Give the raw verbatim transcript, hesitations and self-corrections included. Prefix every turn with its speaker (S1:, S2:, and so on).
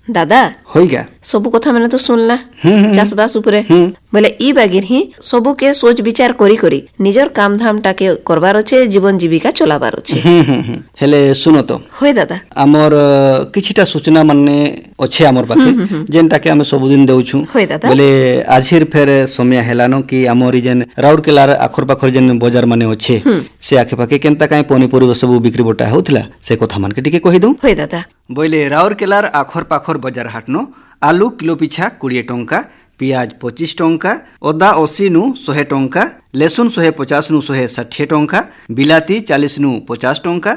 S1: दादा
S2: होई गया
S1: सब कथा मैंने तो सुनला चाष बास उपरे
S2: हम्म।
S1: बोले ई बागिर ही सबू के सोच विचार करी करी निजर काम धाम टाके करबार अच्छे जीवन जीविका चलाबार अच्छे
S2: हम्म हम्म हम्म। हेले सुनो तो
S1: होय दादा
S2: आमर किछिटा सूचना माने अच्छे आमर पाखे जेनटा के आमे सबुदिन देउछु
S1: होय दादा
S2: बोले आजिर फेर समय हेलानो कि आमर जेन राउरकेलार आखर पाखर जेन बाजार माने अच्छे से आखे पाखे केनता काई पनिपरिबा सब बिक्री बटा होतला से कथा मान के टिके कहि दउ
S1: होय दादा
S2: बोले राउरकेलार आखर पाखर बाजार हाटनो आलू किलो पिछा बीस टंका पियाज पच्चीस टंका अदा अस्सी नु सौ टंका लेसुन शहे पचास नु शहे षाठी टंका बिलाती चालीस नु पचास टंका